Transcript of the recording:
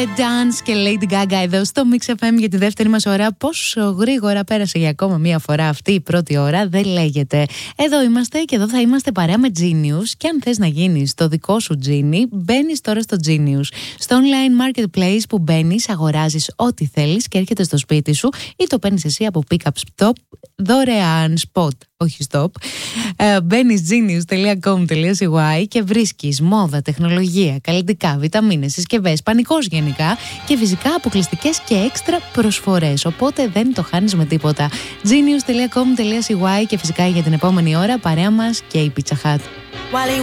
Dance και Lady Gaga εδώ στο Mix FM για τη δεύτερη μας ώρα. Πόσο γρήγορα πέρασε για ακόμα μία φορά αυτή η πρώτη ώρα, δεν λέγεται. Εδώ είμαστε και εδώ θα είμαστε παρέα με Genius. Και αν θες να γίνεις το δικό σου Genie, μπαίνεις τώρα στο Genius. Στο online marketplace που μπαίνεις, αγοράζεις ό,τι θέλεις και έρχεται στο σπίτι σου ή το παίρνεις εσύ από pick-up stop, δωρεάν spot. Όχι stop. Μπαίνεις genius.com.cy και βρίσκεις μόδα, τεχνολογία, καλλιτικά, βιταμίνες, συσκευές, πανικός γενικά και φυσικά αποκλειστικές και έξτρα προσφορές. Οπότε δεν το χάνεις με τίποτα. genius.com.cy και φυσικά για την επόμενη ώρα παρέα μας και η Pizza Hut.